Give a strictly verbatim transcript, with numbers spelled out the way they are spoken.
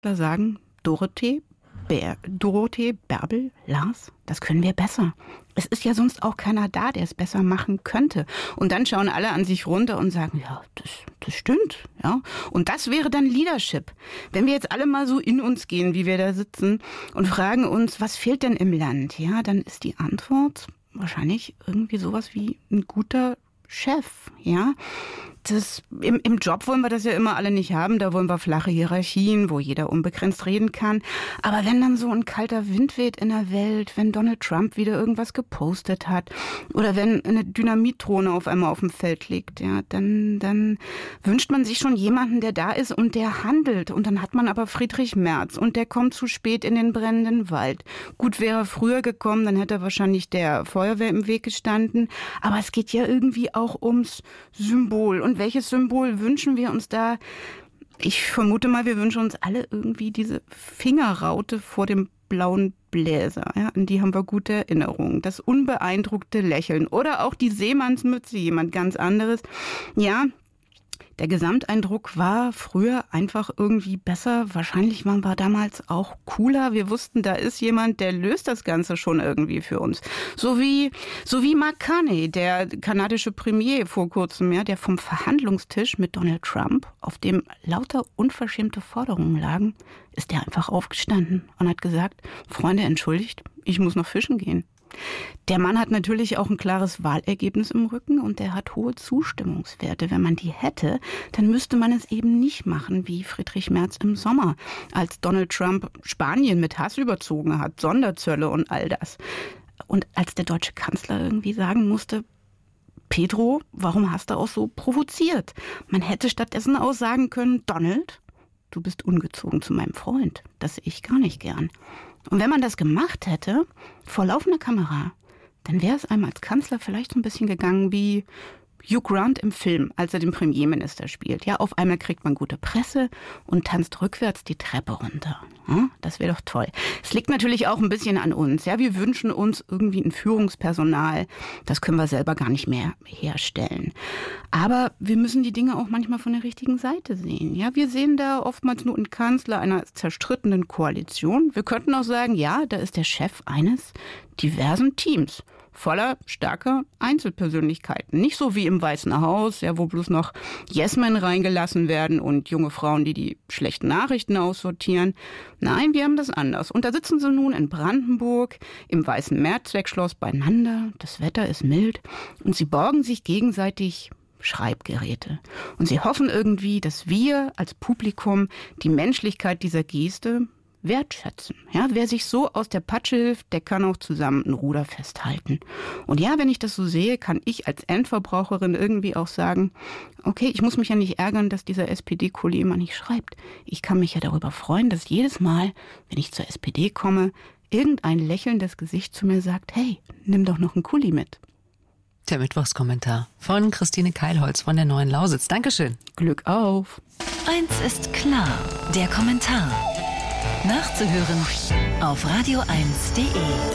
Da sagen, Dorothee, Bär, Dorothee, Bärbel, Lars, das können wir besser. Es ist ja sonst auch keiner da, der es besser machen könnte. Und dann schauen alle an sich runter und sagen, ja, das, das stimmt. Ja. Und das wäre dann Leadership. Wenn wir jetzt alle mal so in uns gehen, wie wir da sitzen und fragen uns, was fehlt denn im Land? Ja, dann ist die Antwort wahrscheinlich irgendwie sowas wie ein guter Chef, ja. Das, im, Im Job wollen wir das ja immer alle nicht haben, da wollen wir flache Hierarchien, wo jeder unbegrenzt reden kann. Aber wenn dann so ein kalter Wind weht in der Welt, wenn Donald Trump wieder irgendwas gepostet hat oder wenn eine Dynamitdrohne auf einmal auf dem Feld liegt, ja, dann, dann wünscht man sich schon jemanden, der da ist und der handelt. Und dann hat man aber Friedrich Merz und der kommt zu spät in den brennenden Wald. Gut, wäre er früher gekommen, dann hätte wahrscheinlich der Feuerwehr im Weg gestanden. Aber es geht ja irgendwie auch ums Symbol. Und Und welches Symbol wünschen wir uns da? Ich vermute mal, wir wünschen uns alle irgendwie diese Fingerraute vor dem blauen Bläser. Ja, an die haben wir gute Erinnerungen. Das unbeeindruckte Lächeln oder auch die Seemannsmütze, jemand ganz anderes. Ja, der Gesamteindruck war früher einfach irgendwie besser. Wahrscheinlich waren wir damals auch cooler. Wir wussten, da ist jemand, der löst das Ganze schon irgendwie für uns. So wie, so wie Mark Carney, der kanadische Premier vor kurzem, ja, der vom Verhandlungstisch mit Donald Trump, auf dem lauter unverschämte Forderungen lagen, ist der einfach aufgestanden und hat gesagt, Freunde, entschuldigt, ich muss noch fischen gehen. Der Mann hat natürlich auch ein klares Wahlergebnis im Rücken und der hat hohe Zustimmungswerte. Wenn man die hätte, dann müsste man es eben nicht machen wie Friedrich Merz im Sommer, als Donald Trump Spanien mit Hass überzogen hat, Sonderzölle und all das. Und als der deutsche Kanzler irgendwie sagen musste, Pedro, warum hast du auch so provoziert? Man hätte stattdessen auch sagen können, Donald, du bist ungezogen zu meinem Freund. Das sehe ich gar nicht gern. Und wenn man das gemacht hätte, vor laufender Kamera, dann wäre es einem als Kanzler vielleicht so ein bisschen gegangen wie Hugh Grant im Film, als er den Premierminister spielt. Ja, auf einmal kriegt man gute Presse und tanzt rückwärts die Treppe runter. Ja, das wäre doch toll. Es liegt natürlich auch ein bisschen an uns. Ja, wir wünschen uns irgendwie ein Führungspersonal. Das können wir selber gar nicht mehr herstellen. Aber wir müssen die Dinge auch manchmal von der richtigen Seite sehen. Ja, wir sehen da oftmals nur einen Kanzler einer zerstrittenen Koalition. Wir könnten auch sagen, ja, da ist der Chef eines diversen Teams. Voller starker Einzelpersönlichkeiten. Nicht so wie im Weißen Haus, ja, wo bloß noch Yes-Men reingelassen werden und junge Frauen, die die schlechten Nachrichten aussortieren. Nein, wir haben das anders. Und da sitzen sie nun in Brandenburg im Weißen Mehrzweckschloss beieinander. Das Wetter ist mild und sie borgen sich gegenseitig Schreibgeräte. Und sie hoffen irgendwie, dass wir als Publikum die Menschlichkeit dieser Geste wertschätzen. Ja, wer sich so aus der Patsche hilft, der kann auch zusammen ein Ruder festhalten. Und ja, wenn ich das so sehe, kann ich als Endverbraucherin irgendwie auch sagen, okay, ich muss mich ja nicht ärgern, dass dieser S P D-Kuli immer nicht schreibt. Ich kann mich ja darüber freuen, dass jedes Mal, wenn ich zur S P D komme, irgendein lächelndes Gesicht zu mir sagt, hey, nimm doch noch einen Kuli mit. Der Mittwochskommentar von Christine Keilholz von der Neuen Lausitz. Dankeschön. Glück auf. Eins ist klar, der Kommentar. Nachzuhören auf radio eins punkt de.